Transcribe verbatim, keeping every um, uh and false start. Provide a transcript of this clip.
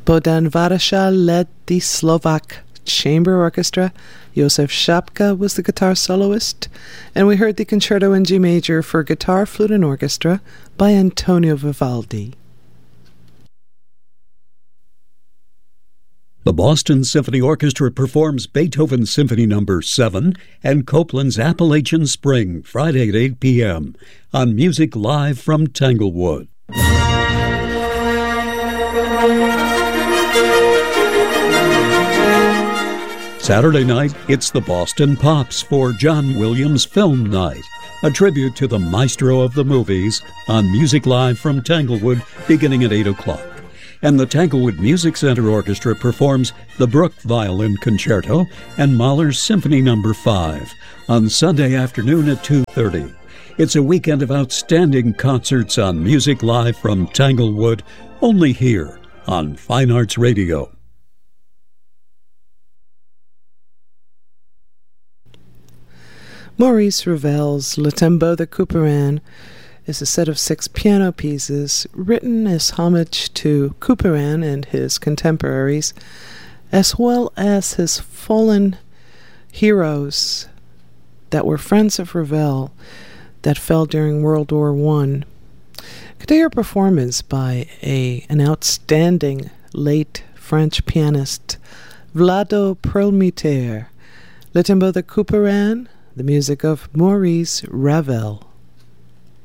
Bohdan Varasha led the Slovak Chamber Orchestra. Josef Šapka was the guitar soloist. And we heard the Concerto in G Major for Guitar, Flute, and Orchestra by Antonio Vivaldi. The Boston Symphony Orchestra performs Beethoven's Symphony Number seven and Copland's Appalachian Spring, Friday at eight p.m. on Music Live from Tanglewood. Saturday night, it's the Boston Pops for John Williams Film Night, a tribute to the maestro of the movies on Music Live from Tanglewood beginning at eight o'clock. And the Tanglewood Music Center Orchestra performs the Bruch Violin Concerto and Mahler's Symphony Number five on Sunday afternoon at two thirty. It's a weekend of outstanding concerts on Music Live from Tanglewood, only here on Fine Arts Radio. Maurice Ravel's Le Tombeau de Couperin is a set of six piano pieces written as homage to Couperin and his contemporaries, as well as his fallen heroes that were friends of Ravel that fell during World War One. Could I hear a performance by a, an outstanding late French pianist, Vlado Perlmutter. Le Tombeau de Couperin, the music of Maurice Ravel.